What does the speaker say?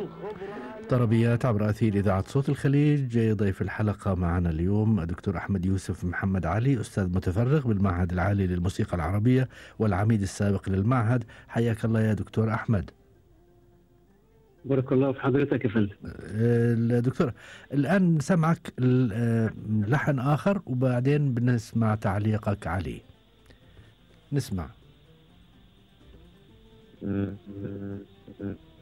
طربيات عبر أثير إذاعة صوت الخليج. ضيف الحلقة معنا اليوم الدكتور أحمد يوسف محمد علي، أستاذ متفرغ بالمعهد العالي للموسيقى العربية والعميد السابق للمعهد. حياك الله يا دكتور أحمد. بارك الله في حضرتك يا فندم. الدكتور، الآن نسمعك لحن آخر وبعدين بنسمع تعليقك عليه. نسمع.